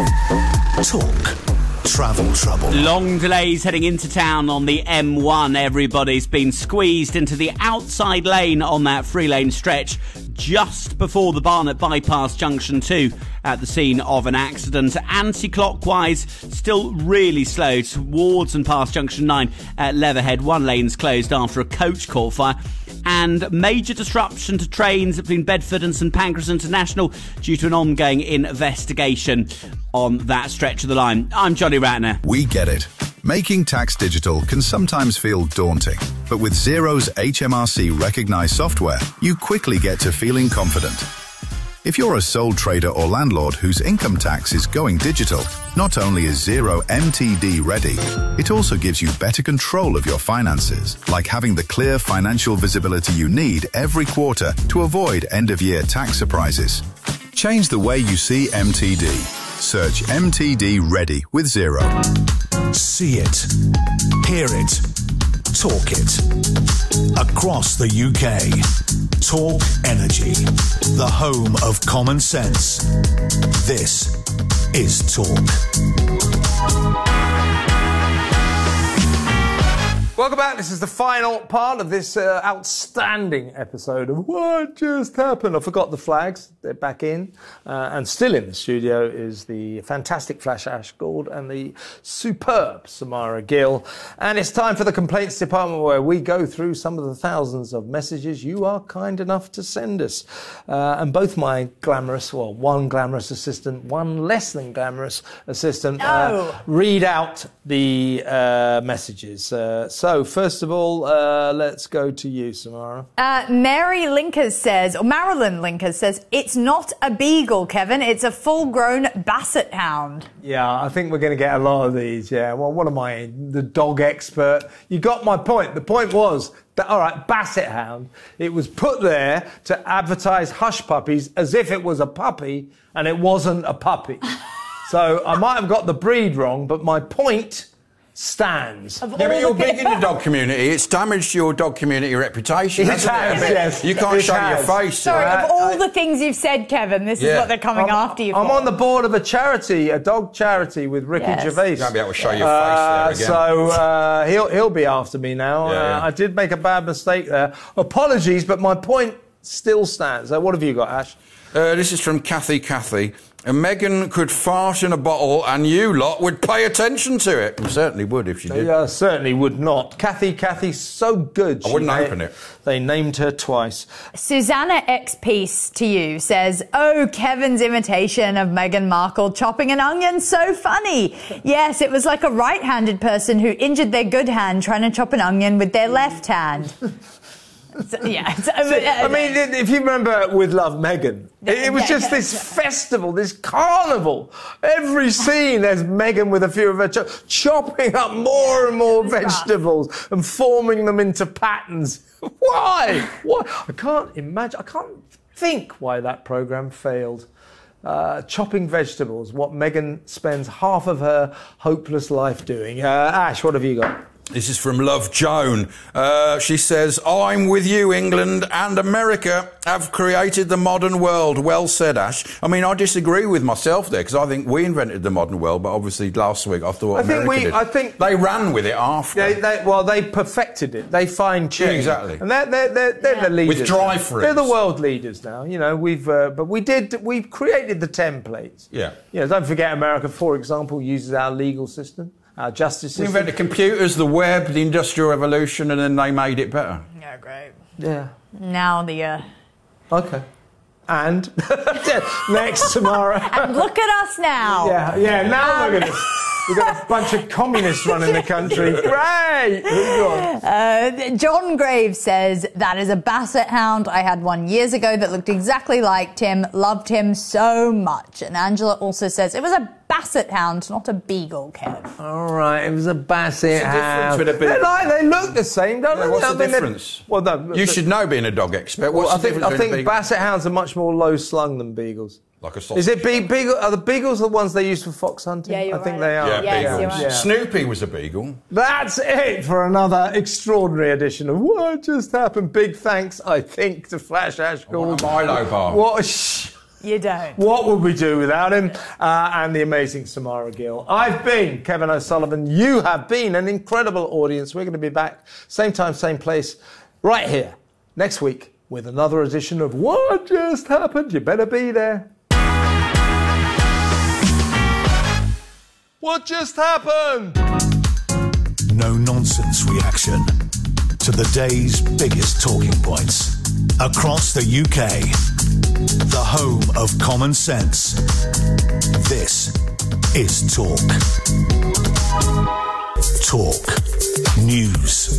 Talk, Travel Trouble. Long delays heading into town on the M1. Everybody's been squeezed into the outside lane on that three-lane stretch just before the Barnet Bypass Junction 2 at the scene of an accident. Anti-clockwise, still really slow towards and past Junction 9 at Leatherhead. One lane's closed after a coach caught fire. And major disruption to trains between Bedford and St Pancras International due to an ongoing investigation on that stretch of the line. I'm Johnny Ratner. We get it. Making tax digital can sometimes feel daunting, but with Xero's HMRC recognised software, you quickly get to feeling confident. If you're a sole trader or landlord whose income tax is going digital, not only is Xero MTD ready, it also gives you better control of your finances, like having the clear financial visibility you need every quarter to avoid end-of-year tax surprises. Change the way you see MTD. Search MTD Ready with Xero. See it, hear it, talk it. Across the UK, Talk Energy, the home of common sense. This is Talk. Welcome back. This is the final part of this outstanding episode of What Just Happened. I forgot the flags. They're back in. And still in the studio is the fantastic Flash Ashgold and the superb Samara Gill. And it's time for the complaints department, where we go through some of the thousands of messages you are kind enough to send us. And both my one glamorous assistant, one less than glamorous assistant, read out the messages. So, first of all, let's go to you, Samara. Marilyn Linkers says, it's not a beagle, Kevin. It's a full-grown basset hound. Yeah, I think we're going to get a lot of these, yeah. Well, what am I, the dog expert? You got my point. The point was that, all right, basset hound, it was put there to advertise hush puppies as if it was a puppy, and it wasn't a puppy. So I might have got the breed wrong, but my point stands. Yeah, but you're big in the dog community. It's damaged your dog community reputation. It has, yes. You can't show your face. Sorry, of all the things you've said, Kevin, this is what they're coming after you for. I'm on the board of a charity, a dog charity with Ricky Gervais. You won't be able to show your face there again. So he'll be after me now. I did make a bad mistake there. Apologies, but my point still stands. What have you got, Ash? This is from Kathy. And Meghan could fart in a bottle and you lot would pay attention to it. You certainly would if she did. Yeah, certainly would not. Kathy, so good. I wouldn't open it. They named her twice. Susanna X Peace to you says, oh, Kevin's imitation of Meghan Markle chopping an onion, so funny. Yes, it was like a right-handed person who injured their good hand trying to chop an onion with their left hand. I mean, if you remember With Love, Meghan, it was just this festival, this carnival. Every scene, there's Meghan with a few of her chopping up more and more vegetables and forming them into patterns. Why? I can't imagine. I can't think why that programme failed. Chopping vegetables, what Meghan spends half of her hopeless life doing. Ash, what have you got? This is from Love Joan. She says, I'm with you, England and America have created the modern world. Well said, Ash. I mean, I disagree with myself there, because I think we invented the modern world, but obviously last week I thought I think they ran with it after. They perfected it. They fine-tuned it. Exactly. And they're the leaders. With drive-thrus. They're the world leaders now. You know, we've created the templates. Yeah. You know, don't forget America, for example, uses our legal system. Our justice system. We invented computers, the web, the Industrial Revolution, and then they made it better. Yeah, great. Yeah. Now the... Okay. And next tomorrow. And look at us now. Yeah. Now look at us. We've got a bunch of communists running the country. Great! John Graves says, that is a Basset Hound. I had one years ago that looked exactly like Tim. Loved him so much. And Angela also says, it was a Basset Hound, not a Beagle, Kev. All right, it was a Basset Hound. With a Beagle? They look the same, don't they? What's the difference? Well, no, you should know, being a dog expert. I think Basset Hounds are much more low-slung than Beagles. Like a sausage. Is it Beagle? Are the Beagles the ones they use for fox hunting? Yeah, you're I think right. they are. Yeah, Yes, Beagles. you're right. Snoopy was a Beagle. That's it for another extraordinary edition of What Just Happened. Big thanks, I think, to Flash Ashgold. Milo bar. You don't. What would we do without him? And the amazing Samara Gill. I've been Kevin O'Sullivan. You have been an incredible audience. We're going to be back same time, same place, right here next week with another edition of What Just Happened. You better be there. What just happened? No nonsense reaction to the day's biggest talking points across the UK. The home of common sense. This is Talk. Talk. News.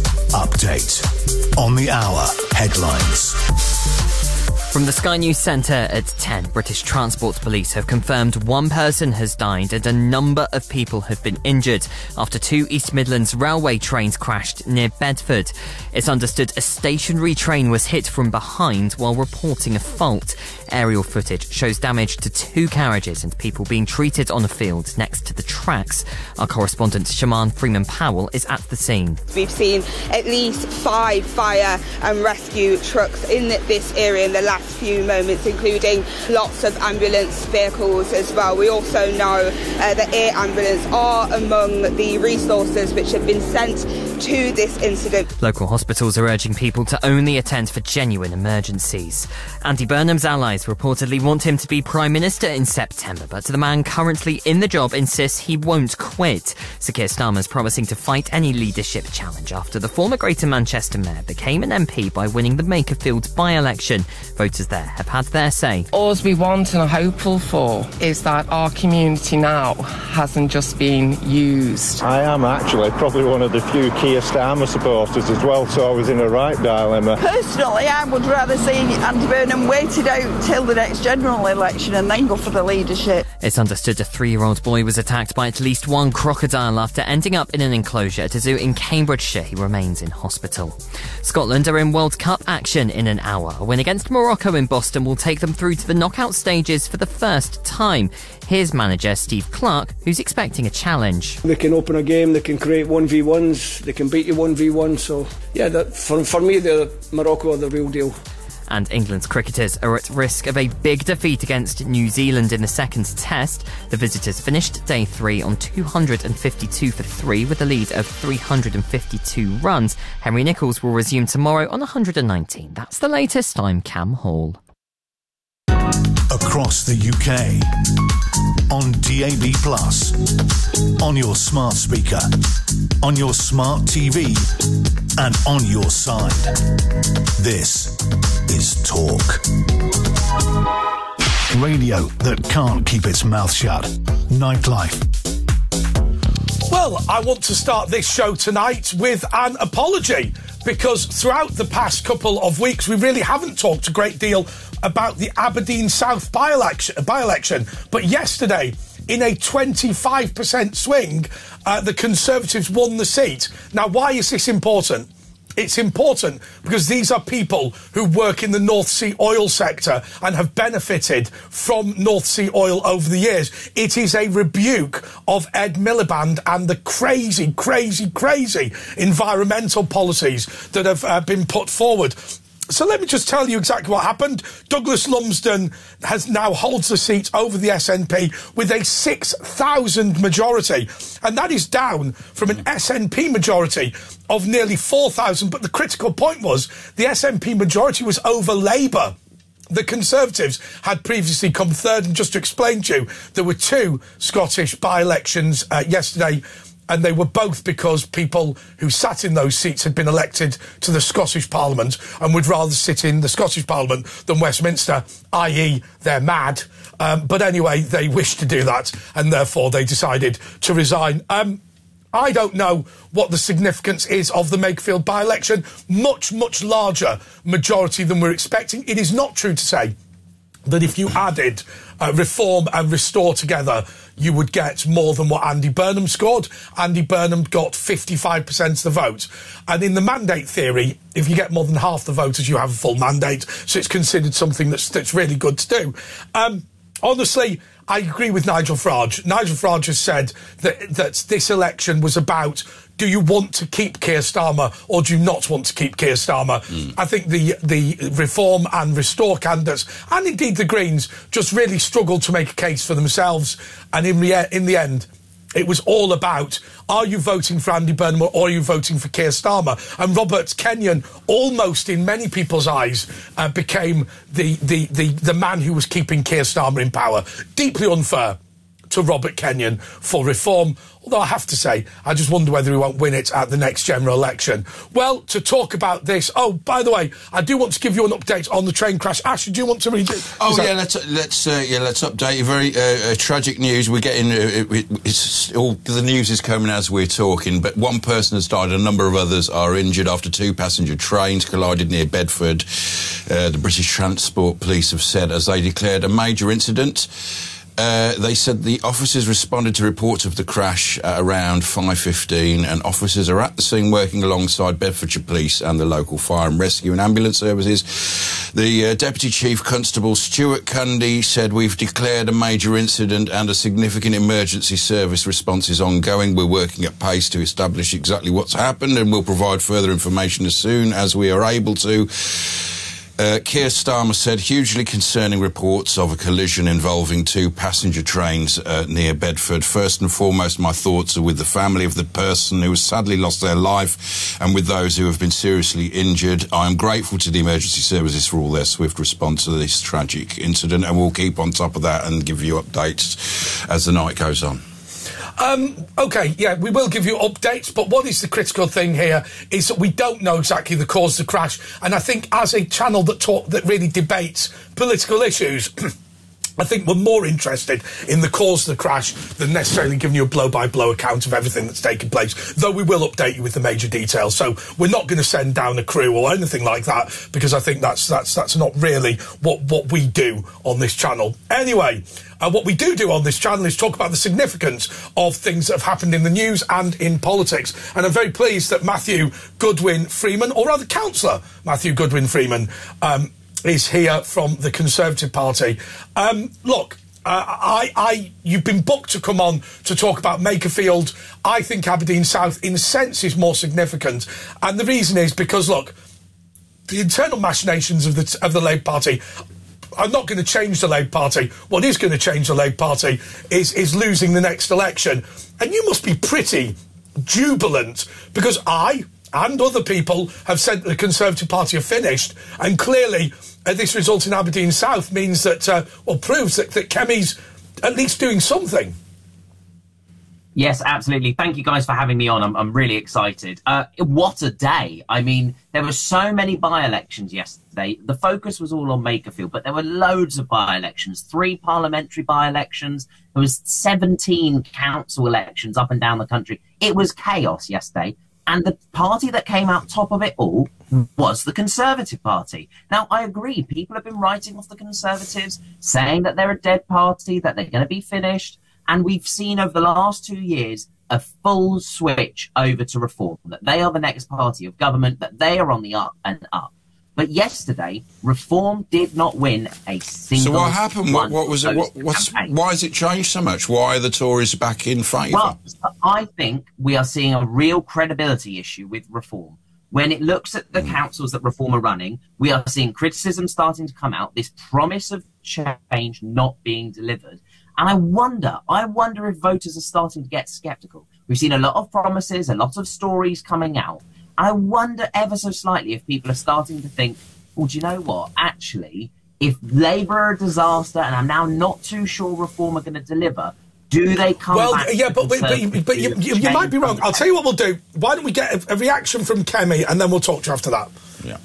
Update. On the hour. Headlines. From the Sky News Centre at 10, British Transport Police have confirmed one person has died and a number of people have been injured after two East Midlands railway trains crashed near Bedford. It's understood a stationary train was hit from behind while reporting a fault. Aerial footage shows damage to two carriages and people being treated on a field next to the tracks. Our correspondent Shaman Freeman-Powell is at the scene. We've seen at least 5 fire and rescue trucks in this area in the last few moments, including lots of ambulance vehicles as well. We also know that air ambulance are among the resources which have been sent to this incident. Local hospitals are urging people to only attend for genuine emergencies. Andy Burnham's allies reportedly want him to be Prime Minister in September, but the man currently in the job insists he won't quit. Sir Keir Starmer's promising to fight any leadership challenge after the former Greater Manchester Mayor became an MP by winning the Makerfield by-election. Voters there have had their say. All we want and are hopeful for is that our community now hasn't just been used. I am actually probably one of the few Keir Starmer supporters as well, so I was in a right dilemma. Personally, I would rather see Andy Burnham waited out till the next general election and then go for the leadership. It's understood a 3-year-old boy was attacked by at least one crocodile after ending up in an enclosure at a zoo in Cambridgeshire. He remains in hospital. Scotland are in World Cup action in an hour. A win against Morocco in Boston will take them through to the knockout stages for the first time. Here's manager Steve Clarke, who's expecting a challenge. They can open a game, they can create 1v1s, they can beat you 1v1, so yeah, for me, Morocco are the real deal. And England's cricketers are at risk of a big defeat against New Zealand in the second test. The visitors finished day 3 on 252 for 3 with a lead of 352 runs. Henry Nicholls will resume tomorrow on 119. That's the latest. I'm Cam Hall. Across the UK. On DAB+, on your smart speaker, on your smart TV, and on your side. This is Talk. Radio that can't keep its mouth shut. Nightlife. Well, I want to start this show tonight with an apology, because throughout the past couple of weeks we really haven't talked a great deal about the Aberdeen South by-election. But yesterday, in a 25% swing, the Conservatives won the seat. Now, why is this important? It's important because these are people who work in the North Sea oil sector and have benefited from North Sea oil over the years. It is a rebuke of Ed Miliband and the crazy, crazy, crazy environmental policies that have been put forward. So let me just tell you exactly what happened. Douglas Lumsden now holds the seat over the SNP with a 6,000 majority. And that is down from an SNP majority of nearly 4,000. But the critical point was the SNP majority was over Labour. The Conservatives had previously come third. And just to explain to you, there were two Scottish by-elections yesterday. And they were both because people who sat in those seats had been elected to the Scottish Parliament and would rather sit in the Scottish Parliament than Westminster, i.e. they're mad. But anyway, they wished to do that, and therefore they decided to resign. I don't know what the significance is of the Makefield by-election. Much, much larger majority than we're expecting. It is not true to say that if you added Reform and Restore together, you would get more than what Andy Burnham scored. Andy Burnham got 55% of the vote. And in the mandate theory, if you get more than half the voters, you have a full mandate. So it's considered something that's really good to do. Honestly, I agree with Nigel Farage. Nigel Farage has said that this election was about, do you want to keep Keir Starmer or do you not want to keep Keir Starmer? I think the Reform and Restore candidates, and indeed the Greens, just really struggled to make a case for themselves. And in the end, it was all about, are you voting for Andy Burnham or are you voting for Keir Starmer? And Robert Kenyon, almost in many people's eyes, became the man who was keeping Keir Starmer in power. Deeply unfair to Robert Kenyon for Reform. Although I have to say, I just wonder whether he won't win it at the next general election. Well, to talk about this... Oh, by the way, I do want to give you an update on the train crash. Ashley, do you want to read it? Oh, yeah, let's update you. Very tragic news. We're getting... all the news is coming as we're talking, but one person has died, a number of others are injured after two passenger trains collided near Bedford. The British Transport Police have said, as they declared a major incident... they said the officers responded to reports of the crash at around 5:15, and officers are at the scene working alongside Bedfordshire Police and the local fire and rescue and ambulance services. The Deputy Chief Constable Stuart Cundy said, we've declared a major incident and a significant emergency service response is ongoing. We're working at pace to establish exactly what's happened and we'll provide further information as soon as we are able to. Keir Starmer said hugely concerning reports of a collision involving two passenger trains near Bedford. First and foremost, my thoughts are with the family of the person who has sadly lost their life and with those who have been seriously injured. I am grateful to the emergency services for all their swift response to this tragic incident, and we'll keep on top of that and give you updates as the night goes on. OK, yeah, we will give you updates, but what is the critical thing here is that we don't know exactly the cause of the crash, and I think as a channel that really debates political issues, I think we're more interested in the cause of the crash than necessarily giving you a blow-by-blow account of everything that's taken place, though we will update you with the major details. So we're not going to send down a crew or anything like that, because I think that's not really what we do on this channel. Anyway, what we do on this channel is talk about the significance of things that have happened in the news and in politics. And I'm very pleased that Matthew Goodwin Freeman, or rather Councillor Matthew Goodwin Freeman, is here from the Conservative Party. Look, you've been booked to come on to talk about Makerfield. I think Aberdeen South, in a sense, is more significant. And the reason is because, look, the internal machinations of the Labour Party are not going to change the Labour Party. What is going to change the Labour Party is losing the next election. And you must be pretty jubilant, because I and other people have said that the Conservative Party are finished, and clearly this result in Aberdeen South means that, proves that Kemi's at least doing something. Yes, absolutely. Thank you guys for having me on. I'm really excited. What a day. I mean, there were so many by-elections yesterday. The focus was all on Makerfield, but there were loads of by-elections, 3 parliamentary by-elections. There was 17 council elections up and down the country. It was chaos yesterday. And the party that came out top of it all was the Conservative Party. Now, I agree. People have been writing off the Conservatives, saying that they're a dead party, that they're going to be finished. And we've seen over the last 2 years a full switch over to Reform, that they are the next party of government, that they are on the up and up. But yesterday, Reform did not win a single. So what happened? What was it? Why has it changed so much? Why are the Tories back in favour? Well, I think we are seeing a real credibility issue with Reform. When it looks at the councils that Reform are running, we are seeing criticism starting to come out, this promise of change not being delivered. And I wonder if voters are starting to get sceptical. We've seen a lot of promises, a lot of stories coming out. I wonder ever so slightly if people are starting to think, well, do you know what? Actually, if Labour are a disaster and I'm now not too sure Reform are going to deliver, do they come back? Well, yeah, but you might be wrong. I'll tell you what we'll do. Why don't we get a reaction from Kemi and then we'll talk to you after that. Yeah.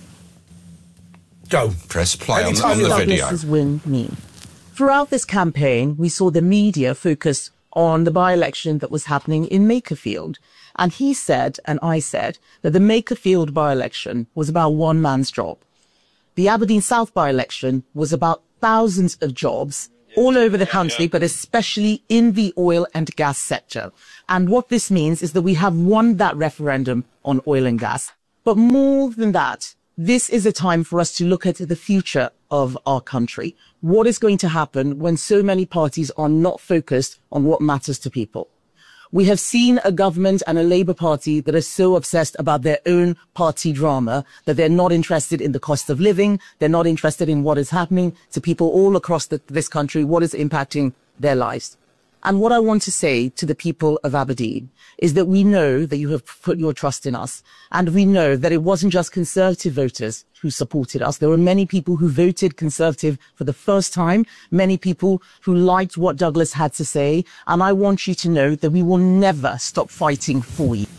Go. Press play on the video. Douglas's win mean? Throughout this campaign, we saw the media focus on the by-election that was happening in Makerfield. And he said, and I said, that the Makerfield by-election was about one man's job. The Aberdeen South by-election was about thousands of jobs all over the country, but especially in the oil and gas sector. And what this means is that we have won that referendum on oil and gas. But more than that, this is a time for us to look at the future of our country. What is going to happen when so many parties are not focused on what matters to people? We have seen a government and a Labour Party that are so obsessed about their own party drama that they're not interested in the cost of living. They're not interested in what is happening to people all across this country, what is impacting their lives. And what I want to say to the people of Aberdeen is that we know that you have put your trust in us. And we know that it wasn't just Conservative voters who supported us. There were many people who voted Conservative for the first time, many people who liked what Douglas had to say. And I want you to know that we will never stop fighting for you.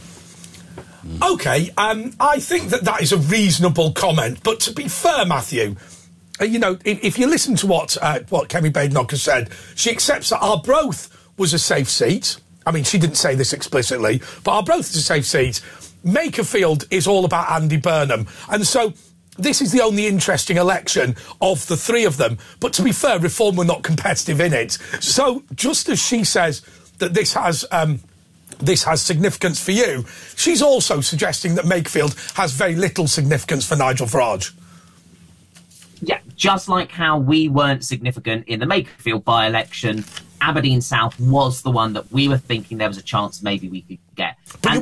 OK, I think that is a reasonable comment. But to be fair, Matthew, you know, if you listen to what Kemi Badenoch has said, she accepts that Arbroath was a safe seat. I mean, she didn't say this explicitly, but Arbroath is a safe seat. Makerfield is all about Andy Burnham. And so this is the only interesting election of the 3 of them. But to be fair, Reform were not competitive in it. So just as she says that this has significance for you, she's also suggesting that Makerfield has very little significance for Nigel Farage. Yeah, just like how we weren't significant in the Makerfield by-election, Aberdeen South was the one that we were thinking there was a chance maybe we could get. But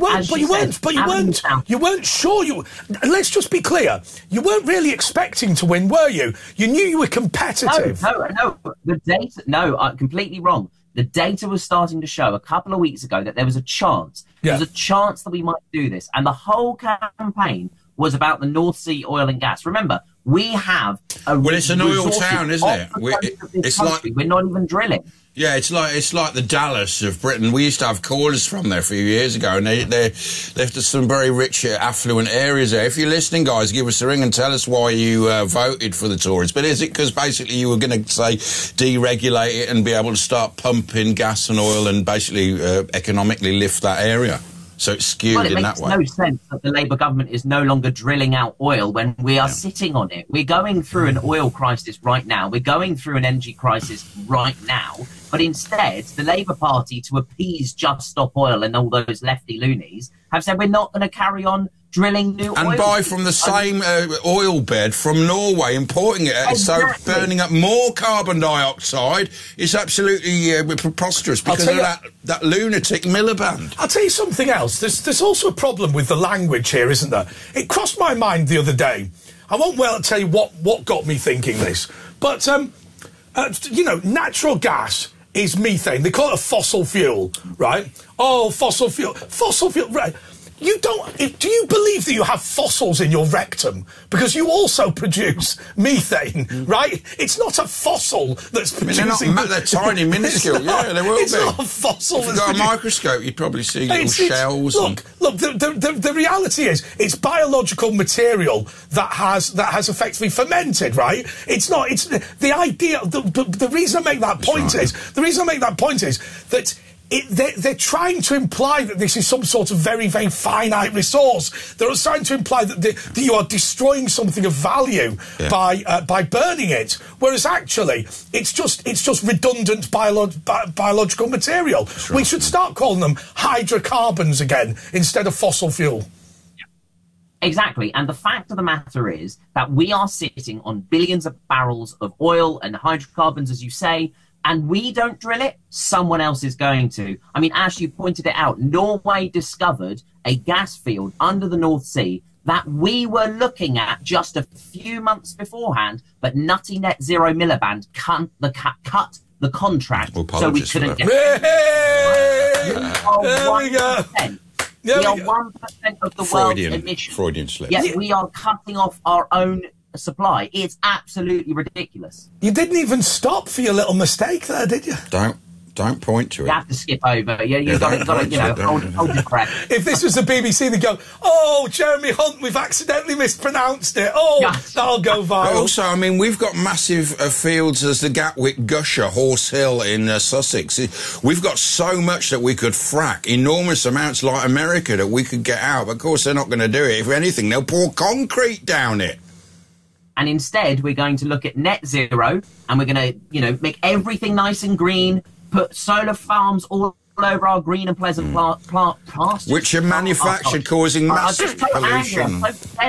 you weren't sure. Let's just be clear. You weren't really expecting to win, were you? You knew you were competitive. No. The data, completely wrong. The data was starting to show a couple of weeks ago that there was a chance. There was a chance that we might do this. And the whole campaign was about the North Sea oil and gas. Remember, we have it's an oil town, isn't it? We're not even drilling. Yeah, it's like the Dallas of Britain. We used to have callers from there a few years ago, and they're some very rich, affluent areas there. If you're listening, guys, give us a ring and tell us why you voted for the Tories. But is it because basically you were going to, say, deregulate it and be able to start pumping gas and oil and basically economically lift that area? So it's skewed in that way. It makes no sense that the Labour government is no longer drilling out oil when we are sitting on it. We're going through an oil crisis right now. We're going through an energy crisis right now. But instead, the Labour Party, to appease Just Stop Oil and all those lefty loonies, have said we're not going to carry on drilling new oil. And buy from the same oil bed from Norway, importing it. Exactly. So burning up more carbon dioxide is absolutely preposterous because of that lunatic Miliband. I'll tell you something else. There's also a problem with the language here, isn't there? It crossed my mind the other day. I won't tell you what got me thinking this. But, you know, natural gas is methane. They call it a fossil fuel, right? Oh, fossil fuel. Fossil fuel, right. You don't. Do you believe that you have fossils in your rectum? Because you also produce methane, right? It's not a fossil that's producing. They're tiny, minuscule. Yeah, they will be. It's not a fossil. If you've got a microscope, you'd probably see little shells. Look. The reality is, it's biological material that has effectively fermented, right? It's not. It's the idea. The reason I make that point is that. They're trying to imply that this is some sort of very, very finite resource. They're trying to imply that you are destroying something of value by burning it, whereas actually it's just redundant biological material. Right. We should start calling them hydrocarbons again instead of fossil fuel. Exactly. And the fact of the matter is that we are sitting on billions of barrels of oil and hydrocarbons, as you say, and we don't drill it, someone else is going to. I mean, as you pointed it out, Norway discovered a gas field under the North Sea that we were looking at just a few months beforehand, but Nutty Net Zero Miliband cut the contract so we couldn't get it. There we go. We are 1% of the world's emissions. Freudian slip. Yet we are cutting off our own supply. It's absolutely ridiculous. You didn't even stop for your little mistake there, did you? Don't point to it. You have to skip over. You've got to hold your breath. If this was the BBC, they'd go, "Oh, Jeremy Hunt, we've accidentally mispronounced it. Oh, that'll go viral." But also, I mean, we've got massive fields as the Gatwick Gusher, Horse Hill in Sussex. We've got so much that we could frack, enormous amounts like America that we could get out. But of course, they're not going to do it. If anything, they'll pour concrete down it. And instead, we're going to look at net zero, and we're going to, make everything nice and green, put solar farms all over our green and pleasant pastures. Which are manufactured, causing massive pollution.